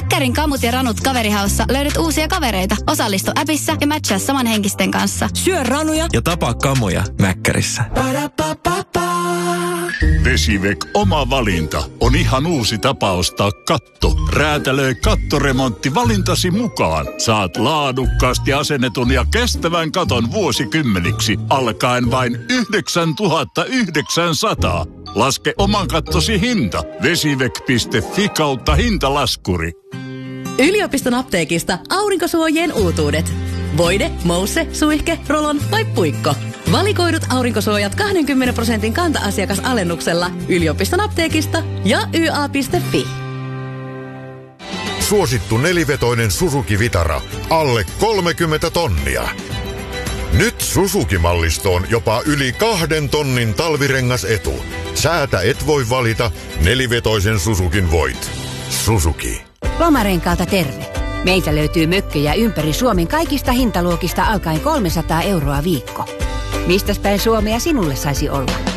Mäkkärin kamut ja ranut kaverihaussa löydät uusia kavereita. Osallistu appissa ja matchaa samanhenkisten kanssa. Syö ranuja ja tapaa kamoja Mäkkärissä. Vesiväk oma valinta on ihan uusi tapa ostaa katto. Räätälöi kattoremontti valintasi mukaan. Saat laadukkaasti asennetun ja kestävän katon vuosikymmeniksi alkaen vain 9 900. Laske oman kattosi hinta. Vesiväk.fi/hintalaskuri. Yliopiston apteekista aurinkosuojien uutuudet. Voide, mousse, suihke, rolon vai puikko. Valikoidut aurinkosuojat 20% kanta-asiakasalennuksella yliopiston apteekista ja YA.fi. Suosittu nelivetoinen Suzuki Vitara. Alle 30 tonnia. Nyt Suzuki-mallistoon jopa yli 2 tonnin talvirengasetu. Säätä et voi valita, nelivetoisen Suzukin voit. Suzuki. Lomarenkaalta terve. Meiltä löytyy mökkejä ympäri Suomen kaikista hintaluokista alkaen 300 € viikko. Mistäs päin Suomea sinulle saisi olla?